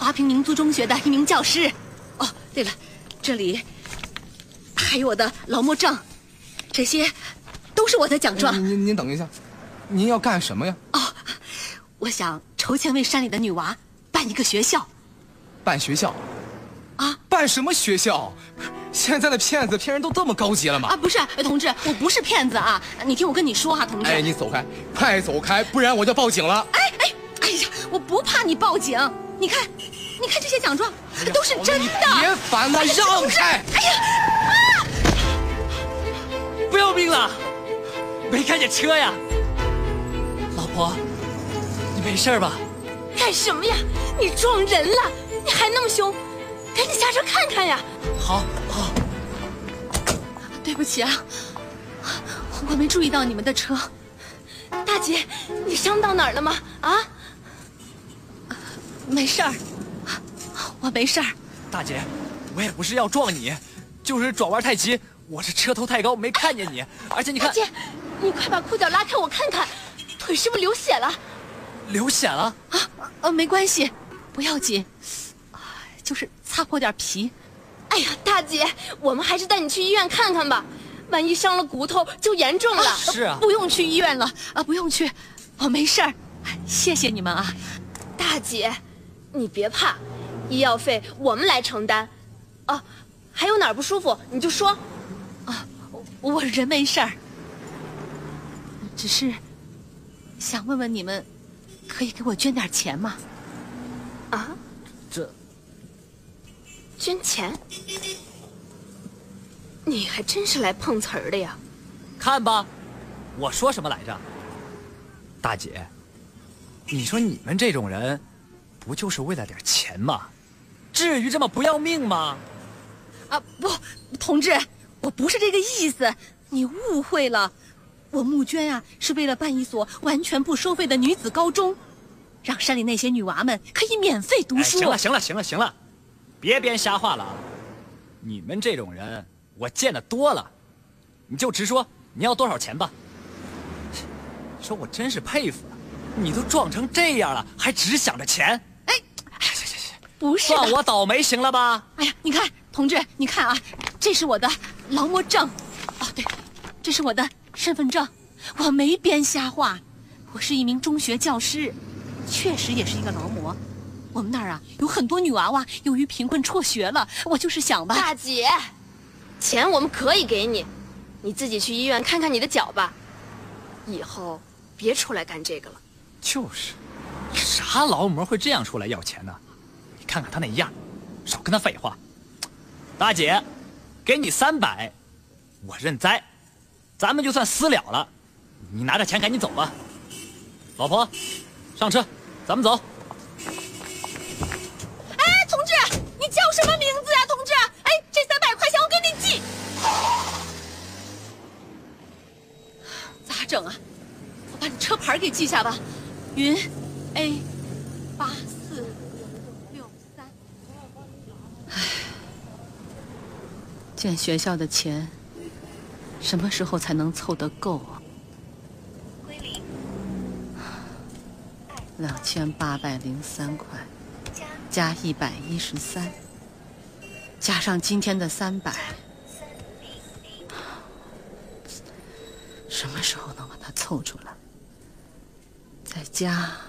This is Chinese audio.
华坪民族中学的一名教师。哦，对了，这里还有我的劳模证，这些都是我的奖状。 您等一下，您要干什么呀？ 哦，我想筹钱为山里的女娃办一个学校。 办学校？ 啊？ 办什么学校？现在的骗子骗人都这么高级了吗？ 啊，不是，同志，我不是骗子啊！你听我跟你说啊，同志。 哎，你走开，快走开，不然我就报警了。 哎呀，我不怕你报警。你看这些奖状都是真的。 别烦了，让开！ 哎呀！ 不要命了！没看见车呀？老婆，你没事吧？ 干什么呀？你撞人了，你还那么凶，赶紧下车看看呀！ 好。 对不起啊，我没注意到你们的车。 大姐，你伤到哪儿了吗？啊？ 没事儿，我没事儿。 大姐，我也不是要撞你，就是转弯太急，我是车头太高没看见你，而且你看。 大姐，你快把裤脚拉开我看看，腿是不是流血了？ 流血了？ 没关系，不要紧，就是擦破点皮。 哎呀，大姐，我们还是带你去医院看看吧，万一伤了骨头就严重了。 是啊， 不用去医院了不用去，我没事儿。谢谢你们啊， 大姐，你别怕，医药费我们来承担。哦，还有哪儿不舒服你就说。 我人没事儿，只是想问问你们，可以给我捐点钱吗？ 啊？捐钱？你还真是来碰瓷儿的呀！ 看吧，我说什么来着？大姐，你说你们这种人，不就是为了点钱吗？至于这么不要命吗？ 不，同志，我不是这个意思，你误会了。我募捐啊，是为了办一所完全不收费的女子高中，让山里那些女娃们可以免费读书。 行了，别编瞎话了啊！你们这种人，我见得多了，你就直说你要多少钱吧。说我真是佩服了，你都撞成这样了，还只想着钱。行， 不是的， 算我倒霉行了吧？ 哎呀，你看，同志，你看啊，这是我的劳模证，对，这是我的身份证，我没编瞎话，我是一名中学教师，确实也是一个劳模。我们那儿啊有很多女娃娃由于贫困辍学了，我就是想吧。 大姐，钱我们可以给你，你自己去医院看看你的脚吧，以后别出来干这个了。 就是，啥劳模会这样出来要钱呢？你看看他那样，少跟他废话。大姐，给你300，我认栽，咱们就算私了了。你拿着钱赶紧走吧。老婆，上车，咱们走。 同志，你叫什么名字啊，同志？这300块钱我给你寄。 咋整啊？我把你车牌给记下吧，云 A 845663。建学校的钱什么时候才能凑得够啊？2803块加113，加上今天的300，什么时候能把它凑出来？再加